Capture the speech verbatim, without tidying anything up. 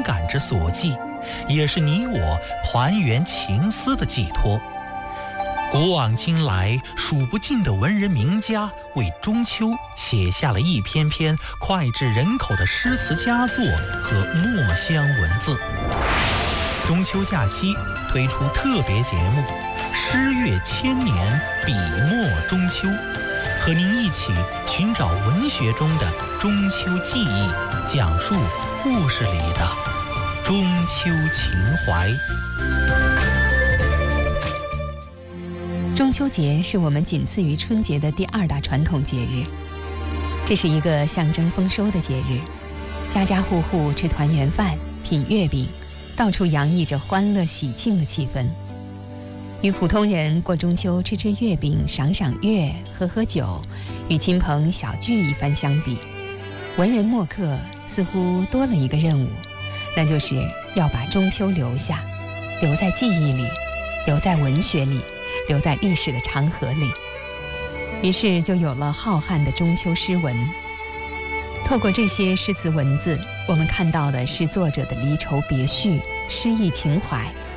感之所寄，也是你我团圆情思的寄托。古往今来，数不尽的文人名家为中秋写下了一篇篇脍炙人口的诗词佳作和墨香文字。中秋假期推出特别节目《诗乐千年，笔墨中秋》，和您一起寻找文学中的中秋记忆，讲述故事里的中秋情怀。 中秋节是我们仅次于春节的第二大传统节日，这是一个象征丰收的节日，家家户户吃团圆饭，品月饼，到处洋溢着欢乐喜庆的气氛。与普通人过中秋吃吃月饼、赏赏月、喝喝酒，与亲朋小聚一番相比，文人墨客似乎多了一个任务，那就是要把中秋留下，留在记忆里，留在文学里，留在历史的长河里。于是就有了浩瀚的中秋诗文。透过这些诗词文字，我们看到的是作者的离愁别绪、诗意情怀，